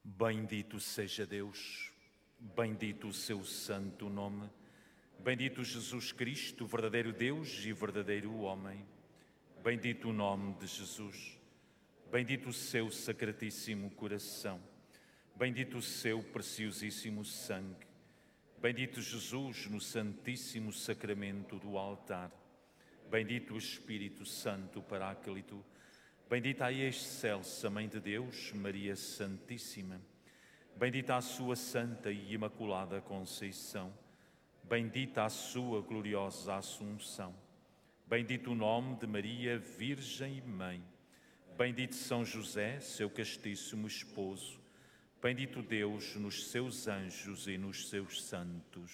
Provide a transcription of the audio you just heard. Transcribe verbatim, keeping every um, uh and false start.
Bendito seja Deus, bendito o seu santo nome, bendito Jesus Cristo, verdadeiro Deus e verdadeiro homem. Bendito o nome de Jesus, bendito o seu sacratíssimo coração, bendito o seu preciosíssimo sangue, bendito Jesus no santíssimo sacramento do altar, bendito o Espírito Santo Paráclito, bendita a excelsa Mãe de Deus, Maria Santíssima, bendita a sua santa e imaculada Conceição, bendita a sua gloriosa Assunção, bendito o nome de Maria, Virgem e Mãe, bendito São José, seu castíssimo esposo, bendito Deus nos seus anjos e nos seus santos.